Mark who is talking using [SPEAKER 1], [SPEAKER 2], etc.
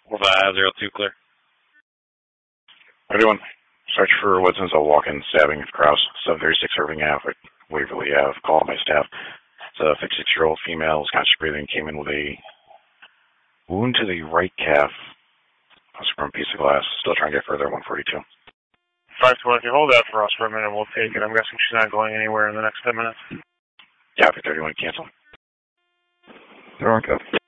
[SPEAKER 1] 502 clear.
[SPEAKER 2] Everyone, search for Woodson's a walk-in stabbing of Krause, 736 Irving Ave, Waverly Ave. Call my staff. It's a 56-year-old female, was conscious breathing, came in with a wound to the right calf. From a piece of glass. Still trying to get further, 142.
[SPEAKER 3] 520, hold that for us for a minute, we'll take it. I'm guessing she's not going anywhere in the next 10 minutes.
[SPEAKER 2] Yeah, 31, cancel.
[SPEAKER 4] They're on, Cuff.